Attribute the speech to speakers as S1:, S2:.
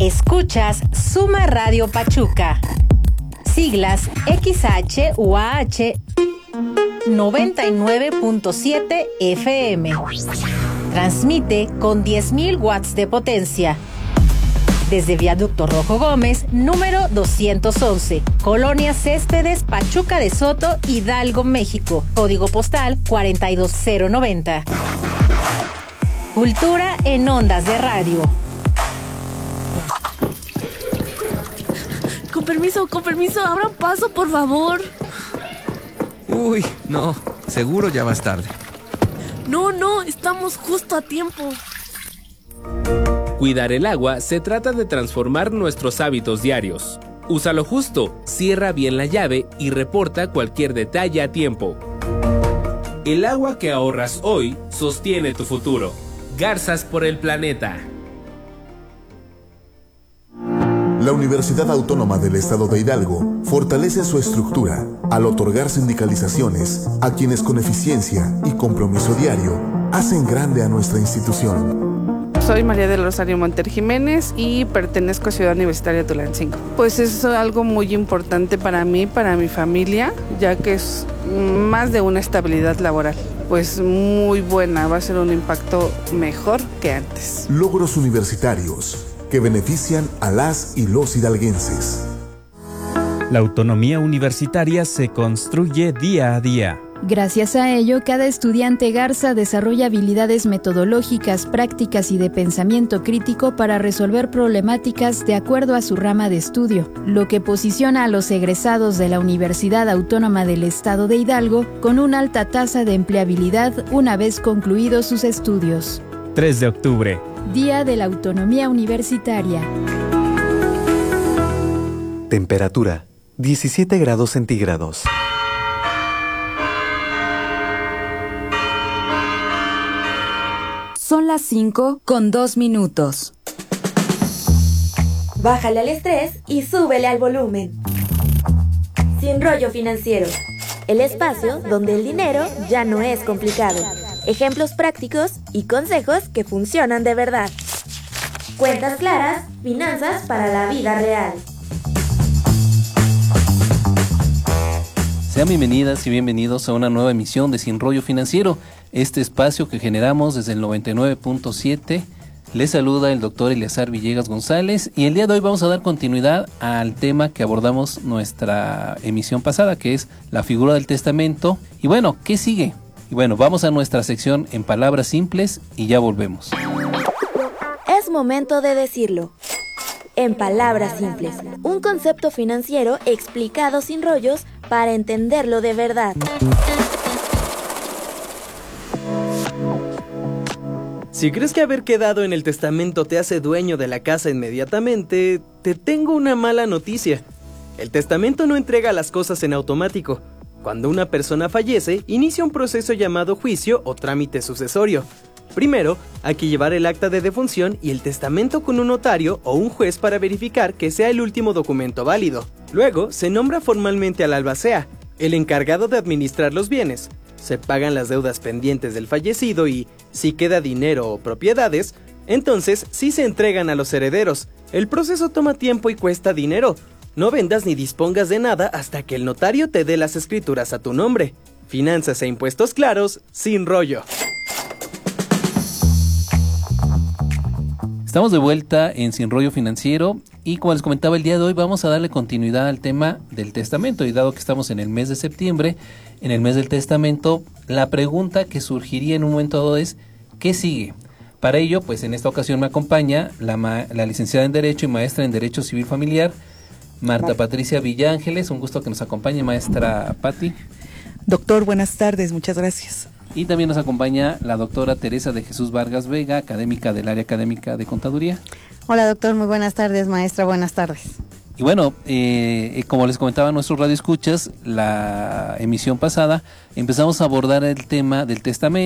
S1: Escuchas Suma Radio Pachuca. Siglas XHUAH 99.7 FM. Transmite con 10.000 watts de potencia. Desde Viaducto Rojo Gómez, número 211, Colonia Céspedes, Pachuca de Soto, Hidalgo, México. Código postal 42090. Cultura en ondas de radio.
S2: Con permiso, abran paso, por favor.
S3: Uy, no, seguro ya vas tarde.
S2: No, estamos justo a tiempo.
S4: Cuidar el agua se trata de transformar nuestros hábitos diarios. Úsalo justo, cierra bien la llave y reporta cualquier detalle a tiempo. El agua que ahorras hoy sostiene tu futuro. Garzas por el planeta.
S5: La Universidad Autónoma del Estado de Hidalgo fortalece su estructura al otorgar sindicalizaciones a quienes con eficiencia y compromiso diario hacen grande a nuestra institución.
S6: Soy María del Rosario Monter Jiménez y pertenezco a Ciudad Universitaria Tulancingo. Pues es algo muy importante para mí, para mi familia, ya que es más de una estabilidad laboral. Pues muy buena, va a ser un impacto mejor que antes.
S5: Logros universitarios que benefician a las y los hidalguenses.
S7: La autonomía universitaria se construye día a día.
S8: Gracias a ello, cada estudiante Garza desarrolla habilidades metodológicas, prácticas y de pensamiento crítico para resolver problemáticas de acuerdo a su rama de estudio, lo que posiciona a los egresados de la Universidad Autónoma del Estado de Hidalgo con una alta tasa de empleabilidad una vez concluidos sus estudios.
S7: 3 de octubre.
S8: Día de la Autonomía Universitaria.
S9: Temperatura: 17 grados centígrados.
S10: Son las 5:02.
S11: Bájale al estrés y súbele al volumen. Sin rollo financiero. El espacio donde el dinero ya no es complicado. Ejemplos prácticos y consejos que funcionan de verdad. Cuentas claras, finanzas para la vida real.
S12: Sean bienvenidas y bienvenidos a una nueva emisión de Sin Rollo Financiero, este espacio que generamos desde el 99.7. Les saluda el doctor Eleazar Villegas González y el día de hoy vamos a dar continuidad al tema que abordamos nuestra emisión pasada, que es la figura del testamento. Y bueno, ¿qué sigue? Y bueno, vamos a nuestra sección en palabras simples y ya volvemos.
S11: Es momento de decirlo. En palabras simples, un concepto financiero explicado sin rollos para entenderlo de verdad.
S13: Si crees que haber quedado en el testamento te hace dueño de la casa inmediatamente, te tengo una mala noticia. El testamento no entrega las cosas en automático. Cuando una persona fallece, inicia un proceso llamado juicio o trámite sucesorio. Primero, hay que llevar el acta de defunción y el testamento con un notario o un juez para verificar que sea el último documento válido. Luego, se nombra formalmente al albacea, el encargado de administrar los bienes. Se pagan las deudas pendientes del fallecido y, si queda dinero o propiedades, entonces sí se entregan a los herederos. El proceso toma tiempo y cuesta dinero. No vendas ni dispongas de nada hasta que el notario te dé las escrituras a tu nombre. Finanzas e impuestos claros, sin rollo.
S12: Estamos de vuelta en Sin Rollo Financiero y como les comentaba el día de hoy vamos a darle continuidad al tema del testamento y dado que estamos en el mes de septiembre, en el mes del testamento, la pregunta que surgiría en un momento dado es ¿qué sigue? Para ello, pues en esta ocasión me acompaña la licenciada en Derecho y maestra en Derecho Civil Familiar, Marta Patricia Villángeles. Un gusto que nos acompañe, maestra Pati.
S14: Doctor, buenas tardes, muchas gracias.
S12: Y también nos acompaña la doctora Teresa de Jesús Vargas Vega, académica del área académica de Contaduría.
S15: Hola doctor, muy buenas tardes, maestra, buenas tardes.
S12: Y bueno, como les comentaba a nuestros radioescuchas, la emisión pasada empezamos a abordar el tema del testamento.